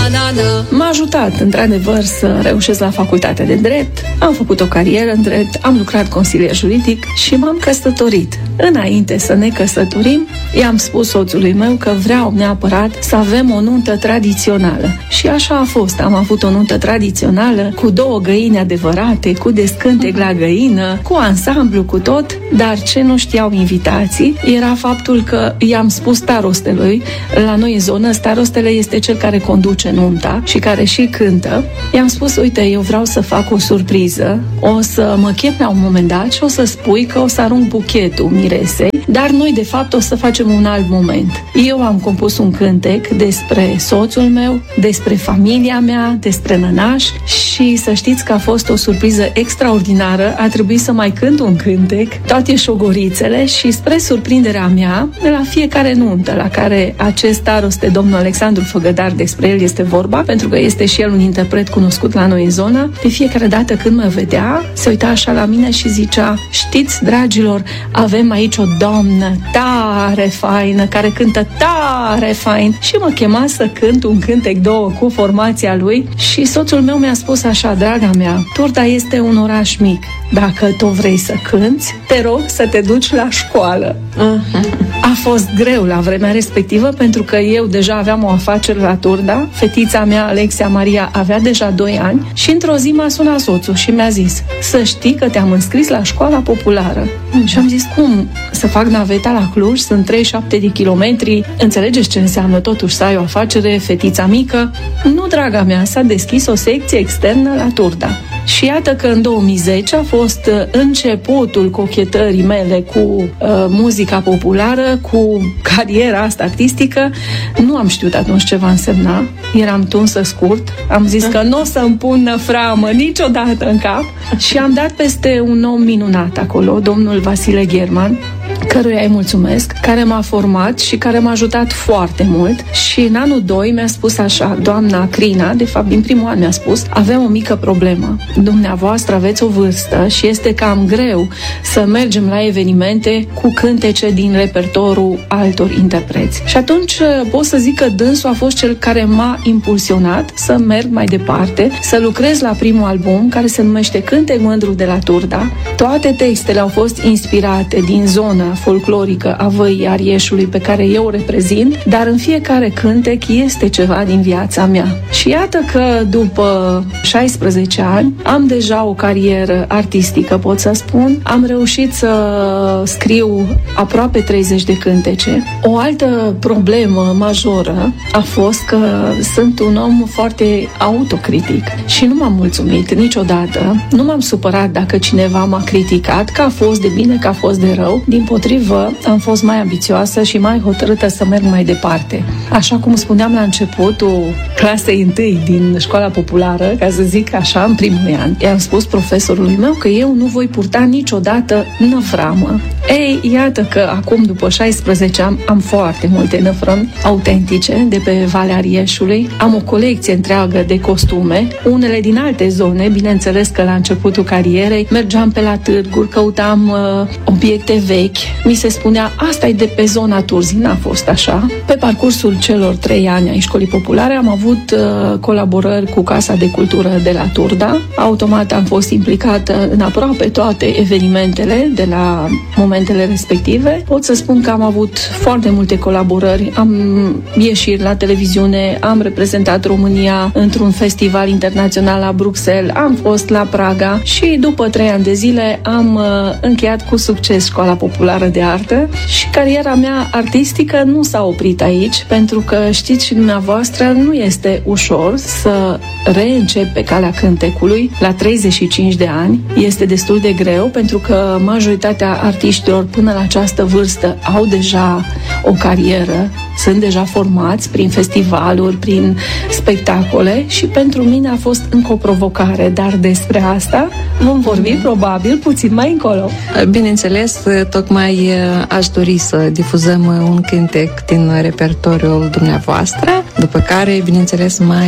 M-a ajutat, într-adevăr, să reușesc la facultatea de drept, am făcut o carieră în drept, am lucrat consilier juridic și m-am căsătorit. Înainte să ne căsătorim, i-am spus soțului meu că vreau neapărat să avem o nuntă tradițională. Și așa a fost. Am avut o nuntă tradițională cu 2 găini adevărate, cu descântec la găină, cu ansamblu, cu tot, dar ce nu știau invitații era faptul că i-am spus starostelui, la noi în zonă, starostele este cel care conduce nunta și care și cântă. I-am spus, uite, eu vreau să fac o surpriză, o să mă chem la un moment dat și o să spui că o să arunc buchetul miresei, dar noi de fapt o să facem un alt moment. Eu am compus un cântec despre soțul meu, despre familia mea, despre nănaș și să știți că a fost o surpriză extraordinară. A trebuit să mai cânt un cântec, toate șogorițele, și spre surprinderea mea, la fiecare nuntă la care acest staroste, domnul Alexandru Făgădar, despre el este vorba, pentru că este și el un interpret cunoscut la noi în zonă, de fiecare dată când mă vedea, se uita așa la mine și zicea: știți, dragilor, avem aici o doamnă tare faină, care cântă tare fain. Și mă chema să cânt un cântec 2 cu formația lui și soțul meu mi-a spus așa: draga mea, Turda este un oraș mic. Dacă tu vrei să cânți, te rog să te duci la școală. A fost greu la vremea respectivă, pentru că eu deja aveam o afacere la Turda, fetița mea, Alexia Maria, avea deja 2 ani și într-o zi m-a sunat soțul și mi-a zis: să știi că te-am înscris la școala populară. Și am zis: cum? Să fac naveta la Cluj? Sunt 37 de kilometri. Înțelegeți ce înseamnă totuși să ai o afacere, fetița mică? Nu, draga mea, s-a deschis o secție externă la Turda. Și iată că în 2010 a fost începutul cochetării mele cu muzica populară, cu cariera asta artistică. Nu am știut atunci ce va însemna. Eram tunsă scurt. Am zis că nu o să-mi pun năframă niciodată în cap. Și am dat peste un om minunat acolo, domnul Vasile Gherman, căruia îi mulțumesc, care m-a format și care m-a ajutat foarte mult. Și în anul 2 mi-a spus așa, doamna Crina, de fapt din primul an mi-a spus: avem o mică problemă. Dumneavoastră aveți o vârstă și este cam greu să mergem la evenimente cu cântece din repertoriul altor interpreți. Și atunci pot să zic că dânsul a fost cel care m-a impulsionat să merg mai departe, să lucrez la primul album, care se numește Cântec Mândru de la Turda. Toate textele au fost inspirate din zona folclorică a Văii Arieșului, pe care eu o reprezint, dar în fiecare cântec este ceva din viața mea. Și iată că după 16 ani am deja o carieră artistică, pot să spun. Am reușit să scriu aproape 30 de cântece. O altă problemă majoră a fost că sunt un om foarte autocritic și nu m-am mulțumit niciodată. Nu m-am supărat dacă cineva m-a criticat, că a fost de bine, că a fost de rău. Dimpotrivă, am fost mai ambițioasă și mai hotărâtă să merg mai departe. Așa cum spuneam la începutul clasei 1 din școala populară, ca să zic așa, în primul an, i-am spus profesorului meu că eu nu voi purta niciodată năframă. Ei, iată că acum, după 16 ani, am foarte multe năfrămi autentice de pe Valea Arieșului. Am o colecție întreagă de costume, unele din alte zone. Bineînțeles că la începutul carierei mergeam pe la târguri, căutam obiecte vechi. Mi se spunea, asta e de pe zona Turzii, n-a fost așa. Pe parcursul celor 3 ani ai școlii populare am avut colaborări cu Casa de Cultură de la Turda. Automat am fost implicată în aproape toate evenimentele de la momentele respective. Pot să spun că am avut foarte multe colaborări. Am ieșit la televiziune, am reprezentat România într-un festival internațional la Bruxelles, am fost la Praga și după 3 ani de zile am încheiat cu succes Școala Populară de Artă și cariera mea artistică nu s-a oprit aici, pentru că știți și dumneavoastră, nu este ușor să reîncep pe calea cântecului la 35 de ani. Este destul de greu, pentru că majoritatea artiștilor până la această vârstă au deja o carieră, sunt deja formați prin festivaluri, prin spectacole și pentru mine a fost încă o provocare, dar despre asta vom vorbi probabil puțin mai încolo. Bineînțeles, tocmai aș dori să difuzăm un cântec din repertoriul dumneavoastră, după care, bineînțeles, mai